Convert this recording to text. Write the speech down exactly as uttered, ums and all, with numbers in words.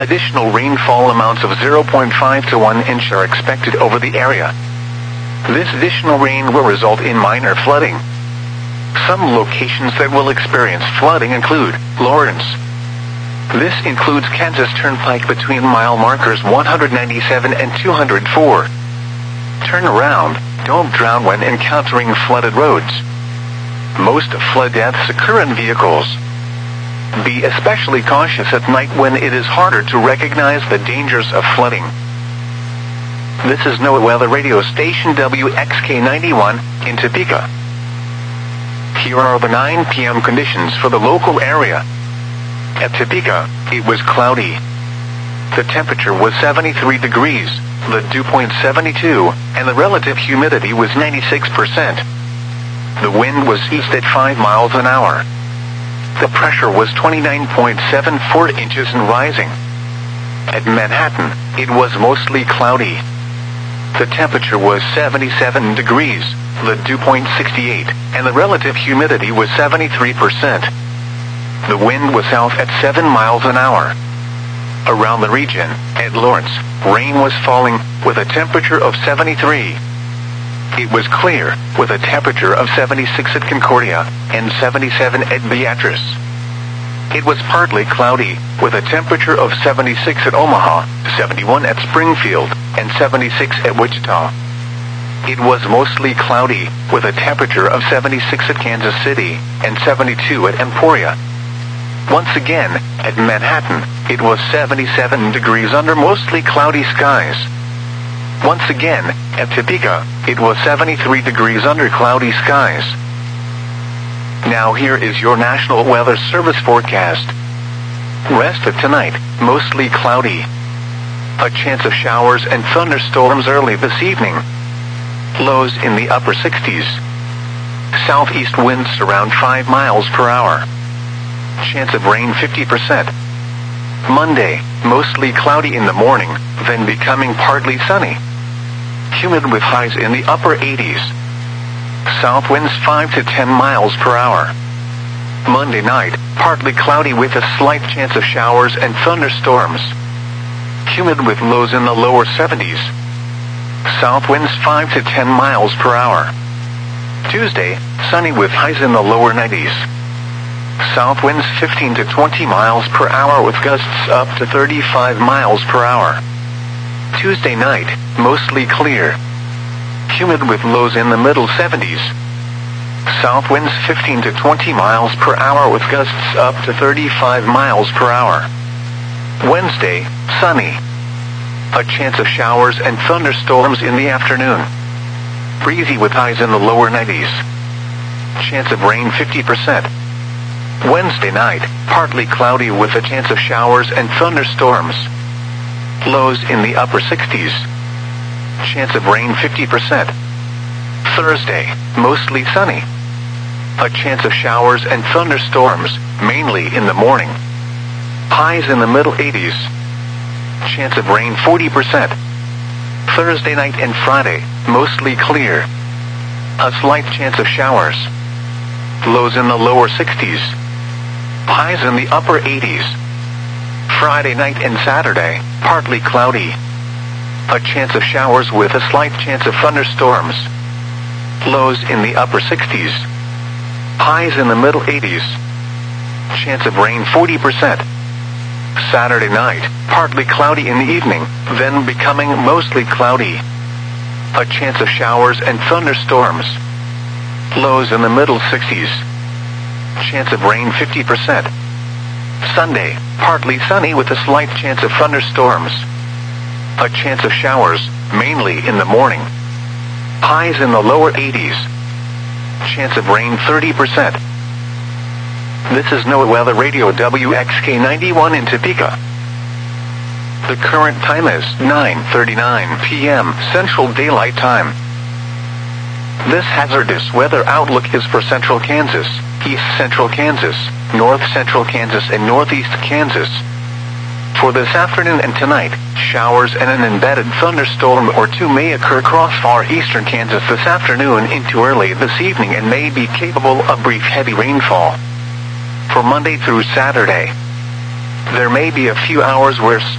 Additional rainfall amounts of zero point five to one inch are expected over the area. This additional rain will result in minor flooding. Some locations that will experience flooding include Lawrence. This includes Kansas Turnpike between mile markers one ninety-seven and two oh four. Turn around, don't drown when encountering flooded roads. Most flood deaths occur in vehicles. Be especially cautious at night when it is harder to recognize the dangers of flooding. This is NOAA Weather Radio Station W X K ninety-one in Topeka. Here are the nine p m conditions for the local area. At Topeka, it was cloudy. The temperature was seventy-three degrees, the dew point seventy-two, and the relative humidity was ninety-six percent. The wind was east at five miles an hour. The pressure was twenty-nine point seven four inches and rising. At Manhattan, it was mostly cloudy. The temperature was seventy-seven degrees, the dew point sixty-eight, and the relative humidity was seventy-three percent. The wind was south at seven miles an hour. Around the region, at Lawrence, rain was falling, with a temperature of seventy-three. It was clear, with a temperature of seventy-six at Concordia, and seventy-seven at Beatrice. It was partly cloudy, with a temperature of seventy-six at Omaha, seventy-one at Springfield, and seventy-six at Wichita. It was mostly cloudy, with a temperature of seventy-six at Kansas City, and seventy-two at Emporia. Once again, at Manhattan, it was seventy-seven degrees under mostly cloudy skies. Once again, at Topeka, it was seventy-three degrees under cloudy skies. Now here is your National Weather Service forecast. Rest of tonight, mostly cloudy. A chance of showers and thunderstorms early this evening. Lows in the upper sixties. Southeast winds around five miles per hour. Chance of rain fifty percent. Monday, mostly cloudy in the morning, then becoming partly sunny. Humid with highs in the upper eighties. South winds five to ten miles per hour. Monday night, partly cloudy with a slight chance of showers and thunderstorms. Humid with lows in the lower seventies. South winds five to ten miles per hour. Tuesday, sunny with highs in the lower nineties. South winds fifteen to twenty miles per hour with gusts up to thirty-five miles per hour. Tuesday night, mostly clear. Humid with lows in the middle seventies. South winds fifteen to twenty miles per hour with gusts up to thirty-five miles per hour. Wednesday, sunny. A chance of showers and thunderstorms in the afternoon. Breezy with highs in the lower nineties. Chance of rain fifty percent. Wednesday night, partly cloudy with a chance of showers and thunderstorms. Lows in the upper sixties. Chance of rain fifty percent. Thursday, mostly sunny. A chance of showers and thunderstorms, mainly in the morning. Highs in the middle eighties. Chance of rain forty percent. Thursday night and Friday, mostly clear. A slight chance of showers. Lows in the lower sixties. Highs in the upper eighties. Friday night and Saturday, partly cloudy. A chance of showers with a slight chance of thunderstorms. Lows in the upper sixties. Highs in the middle eighties. Chance of rain forty percent. Saturday night, partly cloudy in the evening, then becoming mostly cloudy. A chance of showers and thunderstorms. Lows in the middle sixties. Chance of rain fifty percent. Sunday, partly sunny with a slight chance of thunderstorms. A chance of showers, mainly in the morning. Highs in the lower eighties. Chance of rain thirty percent. This is NOAA Weather Radio W X K ninety-one in Topeka. The current time is nine thirty-nine p m Central Daylight Time. This hazardous weather outlook is for central Kansas, east central Kansas, north central Kansas, and northeast Kansas. For this afternoon and tonight, showers and an embedded thunderstorm or two may occur across far eastern Kansas this afternoon into early this evening and may be capable of brief heavy rainfall. For Monday through Saturday, There may be a few hours where